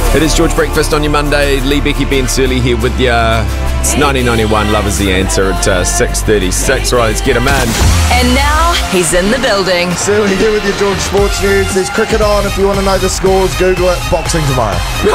It is George Breakfast on your Monday. Lee, Becky, Ben, Surly here with you. It's 1991. Love is the answer at 6:36. Right, let's get him in. And now he's in the building. Surly here with your George Sports News. There's cricket on. If you want to know the scores, Google it. Boxing tomorrow.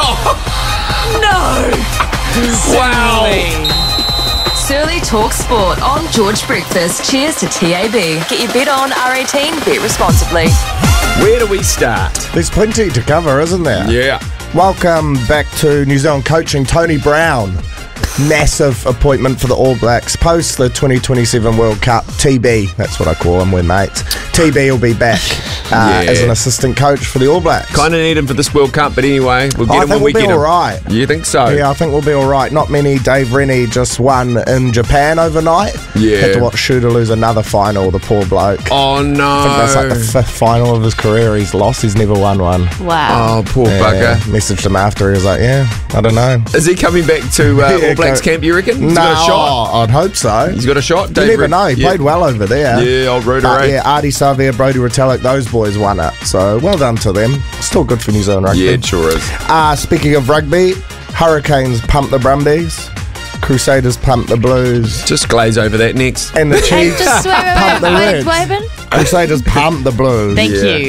No! Wow. Surly Talks Sport on George Breakfast. Cheers to TAB. Get your bet on R18. Bet responsibly. Where do we start? There's plenty to cover, isn't there? Yeah. Welcome back to New Zealand coaching. Tony Brown, massive appointment for the All Blacks post the 2027 World Cup. TB, that's what I call him, we're mates. TB will be back as an assistant coach for the All Blacks. Kind of need him for this World Cup, but anyway, we'll get him when we get him. I think we'll be all right. You think so? Yeah, I think we'll be all right. Not many. Dave Rennie just won in Japan overnight. Yeah. Had to watch Shooter lose another final, the poor bloke. Oh, no. I think that's like the fifth final of his career he's lost. He's never won one. Wow. Oh, poor bugger. Messaged him after. He was like, yeah, I don't know. Is he coming back to All Blacks camp, you reckon? He's got a shot? I'd hope so. He's got a shot? You never know. He played well over there. Yeah, old Rooter. Yeah, Artie Savia, Brodie Retallick, those boys won it. So well done to them. Still good for New Zealand rugby. Yeah, it sure is. Speaking of rugby, Hurricanes pump the Brumbies. Crusaders pump the Blues. Just glaze over that next. And the Chiefs Just pump the Reds. Crusaders pump the Blues. Thank you.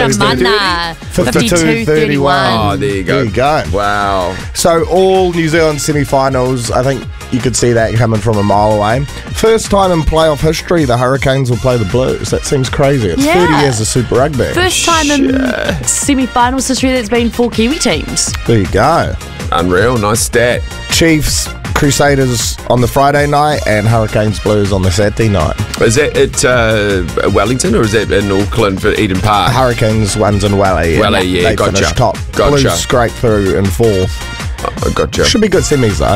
52-31. Oh, there you go. There you go. Wow. So all New Zealand semi-finals, I think you could see that coming from a mile away. First time in playoff history the Hurricanes will play the Blues. That seems crazy. It's 30 years of Super Rugby. First time in semi-finals history that's been 4 Kiwi teams. There you go. Unreal. Nice stat. Chiefs, Crusaders on the Friday night and Hurricanes Blues on the Saturday night. Is that at Wellington or is that in Auckland for Eden Park? Hurricanes one's in Welly. Welly, yeah, they gotcha. finished top. Gotcha. Blues scrape through in fourth. Oh, gotcha. Should be good semis though.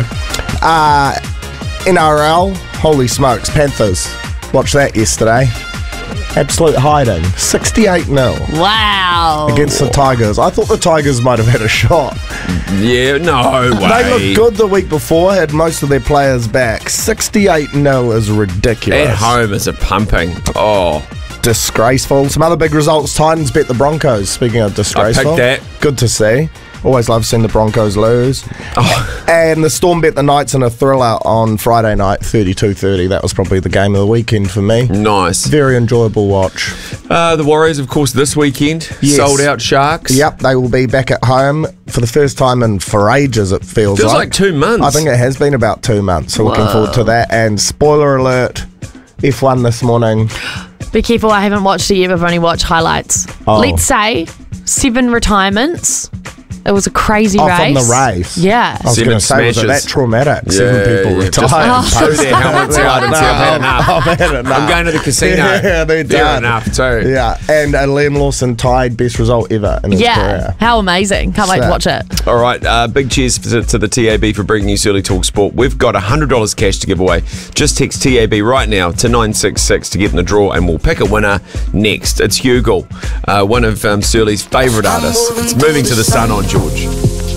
NRL, holy smokes, Panthers. Watched that yesterday. Absolute hiding. 68-0 Wow. against the Tigers. I thought the Tigers might have had a shot. Yeah, no way. They looked good the week before, had most of their players back. 68-0 is ridiculous. At home is a pumping. Oh. Disgraceful. Some other big results. Titans beat the Broncos. Speaking of disgraceful. I picked that. Good to see. Always love seeing the Broncos lose. Oh. And the Storm beat the Knights in a thriller on Friday night, 32-30. That was probably the game of the weekend for me. Nice. Very enjoyable watch. The Warriors, of course, this weekend. Yes. Sold out Sharks. Yep, they will be back at home for the first time in for ages, it feels Feels like 2 months. I think it has been about 2 months, so looking forward to that. And spoiler alert, F1 this morning. Be careful, I haven't watched it yet. I've only watched highlights. Oh. Let's say 7 retirements. It was a crazy race. From the race. Yeah. I was 7 going to say, was it smashes. that traumatic? Yeah, 7 people just retired. throw their helmets out and say, I've had enough. I've had enough. I'm going to the casino. Yeah, they're done. enough too. Yeah, and Liam Lawson tied best result ever in his career. How amazing. Can't wait to watch it. All right, big cheers to the TAB for bringing you Surly Talk Sport. We've got $100 cash to give away. Just text TAB right now to 966 to get in the draw, and we'll pick a winner next. It's Hugo, one of Surly's favourite artists. It's Moving to the Sun on George.